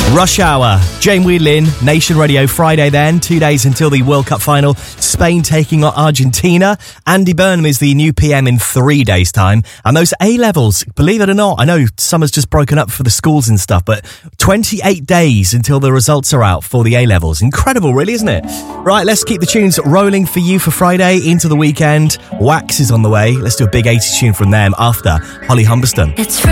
Rush Hour, Jane Whelan, Nation Radio Friday then, 2 days until the World Cup final, Spain taking on Argentina. Andy Burnham is the new PM in 3 days' time. And those A-levels, believe it or not, I know summer's just broken up for the schools and stuff, but 28 days until the results are out for the A-levels. Incredible, really, isn't it? Right, let's keep the tunes rolling for you for Friday into the weekend. Wax is on the way. Let's do a big 80s tune from them after Holly Humberston.